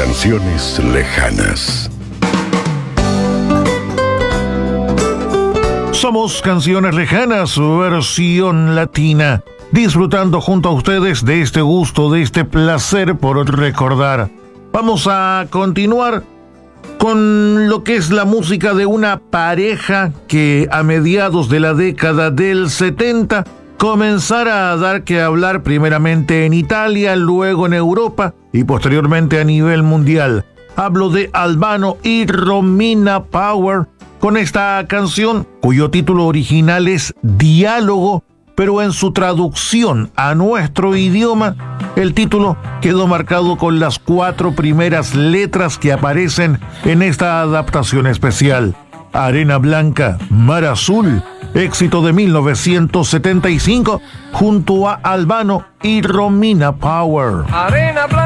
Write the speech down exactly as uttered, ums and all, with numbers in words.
Canciones lejanas. Somos Canciones Lejanas, versión latina, disfrutando junto a ustedes de este gusto, de este placer por recordar. Vamos a continuar con lo que es la música de una pareja que a mediados de la década del setenta comenzara a dar que hablar primeramente en Italia, luego en Europa y posteriormente a nivel mundial. Hablo de Albano y Romina Power con esta canción cuyo título original es Diálogo, pero en su traducción a nuestro idioma, el título quedó marcado con las cuatro primeras letras que aparecen en esta adaptación especial. Arena Blanca, Mar Azul, éxito de mil novecientos setenta y cinco, junto a Albano y Romina Power. Arena Blanca.